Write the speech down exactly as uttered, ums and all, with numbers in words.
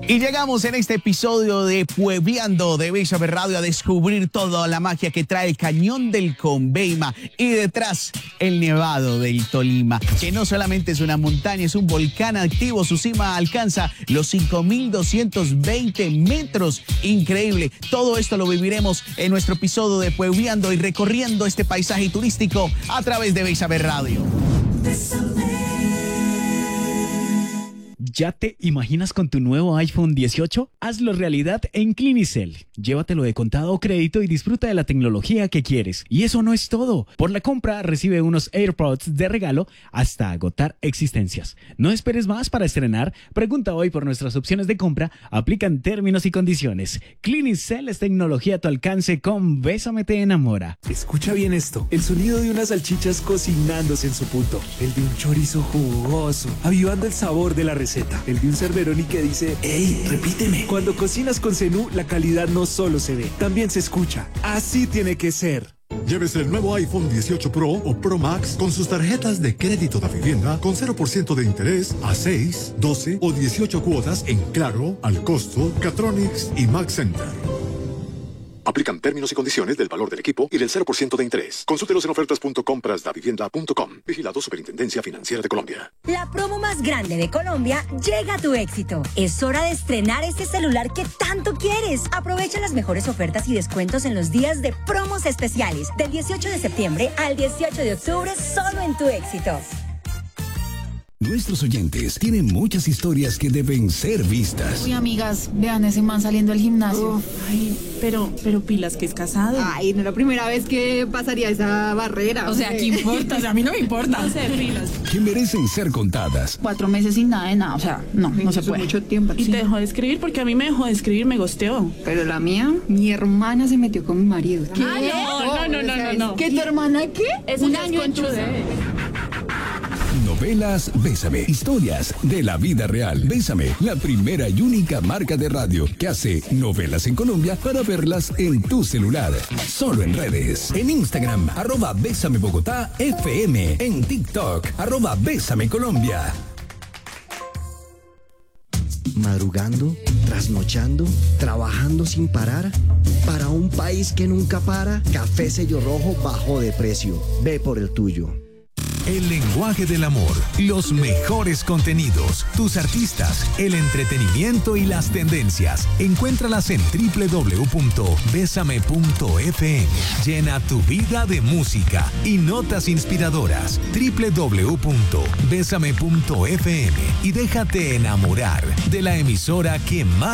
Y llegamos en este episodio de Puebleando de Bésame Radio a descubrir toda la magia que trae el Cañón del Conveima y detrás el Nevado del Tolima, que no solamente es una montaña, es un volcán activo. Su cima alcanza los cinco mil doscientos veinte metros. Increíble. Todo esto lo viviremos en nuestro episodio de Puebleando y recorriendo este paisaje turístico a través de Bésame Radio. ¿Ya te imaginas con tu nuevo iPhone dieciocho? Hazlo realidad en Clinicel. Llévatelo de contado o crédito y disfruta de la tecnología que quieres. Y eso no es todo. Por la compra recibe unos AirPods de regalo hasta agotar existencias. No esperes más para estrenar. Pregunta hoy por nuestras opciones de compra. Aplican términos y condiciones. Clinicel es tecnología a tu alcance con Bésame te enamora. Escucha bien esto. El sonido de unas salchichas cocinándose en su punto. El de un chorizo jugoso, avivando el sabor de la receta. El de un Cerveroni que dice, ¡ey, repíteme! Cuando cocinas con Zenú, la calidad no solo se ve, también se escucha. Así tiene que ser. Llévese el nuevo iPhone dieciocho Pro o Pro Max con sus tarjetas de crédito de vivienda con cero por ciento de interés a seis, doce o dieciocho cuotas en Claro, Al Costo, Catronics y Max Center. Aplican términos y condiciones del valor del equipo y del cero por ciento de interés. Consúltelos en ofertas punto compras da vivienda punto com. Vigilado Superintendencia Financiera de Colombia. La promo más grande de Colombia llega a tu éxito. Es hora de estrenar este celular que tanto quieres. Aprovecha las mejores ofertas y descuentos en los días de promos especiales del dieciocho de septiembre al dieciocho de octubre solo en tu éxito. Nuestros oyentes tienen muchas historias que deben ser vistas. Uy, amigas, vean ese man saliendo del gimnasio. Uf, ay, pero, pero pilas que es casado. Ay, no es la primera vez que pasaría esa barrera. O sea, ¿qué importa? O sea, a mí no me importa. No sé, pilas. Que merecen ser contadas. Cuatro meses sin nada de nada, o sea, no, no se puede. Mucho tiempo. Y Sí. te dejó de escribir porque a mí me dejó de escribir, me gosteó. Pero la mía, mi hermana se metió con mi marido. ¿Qué? No, no, no, no, no. ¿Qué, tu hermana qué? Eso Un ya es año conchudez. Novelas Bésame. Historias de la vida real. Bésame, la primera y única marca de radio que hace novelas en Colombia para verlas en tu celular. Solo en redes. En Instagram, arroba Bésame Bogotá F M. En TikTok, arroba Bésame Colombia. Madrugando, trasnochando, trabajando sin parar. Para un país que nunca para, Café Sello Rojo bajó de precio. Ve por el tuyo. El lenguaje del amor, los mejores contenidos, tus artistas, el entretenimiento y las tendencias. Encuéntralas en doble u doble u doble u punto bésame punto f m. Llena tu vida de música y notas inspiradoras. doble u doble u doble u punto bésame punto f m y déjate enamorar de la emisora que más